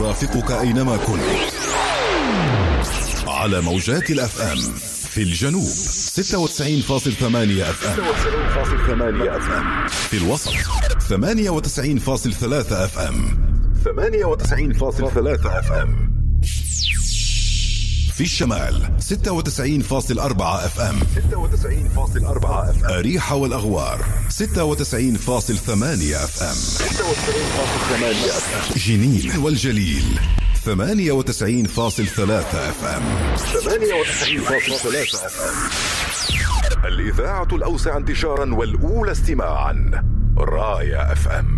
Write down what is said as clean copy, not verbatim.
ترافقك أينما كنت على موجات الأف أم. في الجنوب 96.8 أف أم، في الوسط 98.3 أف أم، 98.3 أف أم، في الشمال 96.4 أف أم، 96.4 أف أم، أريحة والأغوار 96.8 أف أم، 96.8 أف أم، جنين والجليل 98.3 أف أم، 98.3 أف أم. الإذاعة الأوسع انتشارا والأولى استماعا، راية أف أم.